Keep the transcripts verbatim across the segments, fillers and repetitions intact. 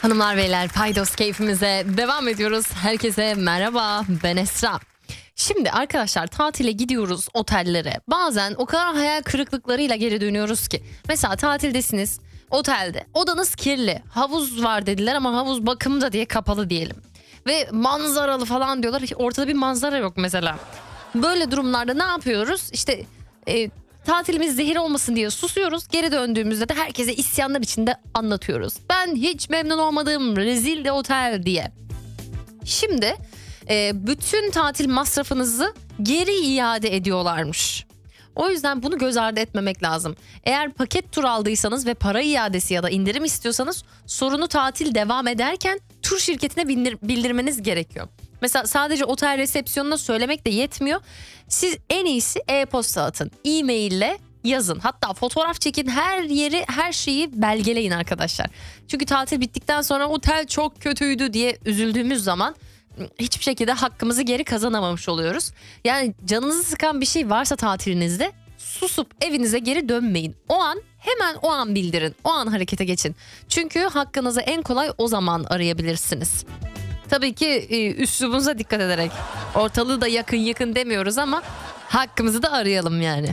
Hanımlar beyler, Paydos keyfimize devam ediyoruz. Herkese merhaba, ben Esra. Şimdi arkadaşlar, tatile gidiyoruz otellere. Bazen o kadar hayal kırıklıklarıyla geri dönüyoruz ki. Mesela tatildesiniz, otelde. Odanız kirli, havuz var dediler ama havuz bakımda diye kapalı diyelim. Ve manzaralı falan diyorlar. Ortada bir manzara yok mesela. Böyle durumlarda ne yapıyoruz? İşte e, tatilimiz zehir olmasın diye susuyoruz. Geri döndüğümüzde de herkese isyanlar içinde anlatıyoruz. Ben hiç memnun olmadığım rezil de otel diye. Şimdi e, bütün tatil masrafınızı geri iade ediyorlarmış. O yüzden bunu göz ardı etmemek lazım. Eğer paket tur aldıysanız ve para iadesi ya da indirim istiyorsanız sorunu tatil devam ederken tur şirketine bildir- bildirmeniz gerekiyor. Mesela sadece otel resepsiyonuna söylemek de yetmiyor. Siz en iyisi e-posta atın, e-maille yazın. Hatta fotoğraf çekin, her yeri, her şeyi belgeleyin arkadaşlar. Çünkü tatil bittikten sonra otel çok kötüydü diye üzüldüğümüz zaman hiçbir şekilde hakkımızı geri kazanamamış oluyoruz. Yani canınızı sıkan bir şey varsa tatilinizde susup evinize geri dönmeyin. O an hemen o an bildirin. O an harekete geçin. Çünkü hakkınızı en kolay o zaman arayabilirsiniz. Tabii ki e, üslubunuza dikkat ederek. Ortalığı da yakın yakın demiyoruz ama hakkımızı da arayalım yani.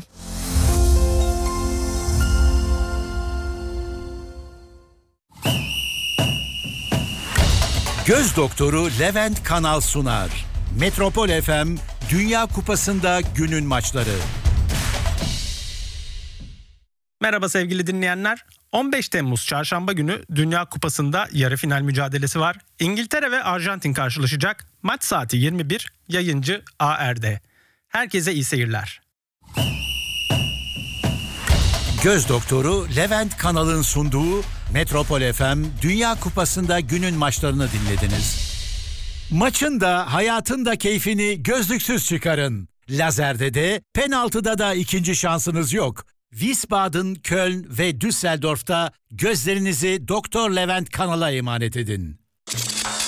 Göz doktoru Levent Kanal sunar. Metropol F M Dünya Kupası'nda günün maçları. Merhaba sevgili dinleyenler. on beş Temmuz Çarşamba günü Dünya Kupası'nda yarı final mücadelesi var. İngiltere ve Arjantin karşılaşacak. Maç saati yirmi bir, yayıncı A R D. Herkese iyi seyirler. Göz doktoru Levent Kanal'ın sunduğu Metropol F M Dünya Kupası'nda günün maçlarını dinlediniz. Maçın da hayatın da keyfini gözlüksüz çıkarın. Lazerde de penaltıda da ikinci şansınız yok. Wiesbaden, Köln ve Düsseldorf'ta gözlerinizi Doktor Levent Kanal'a emanet edin.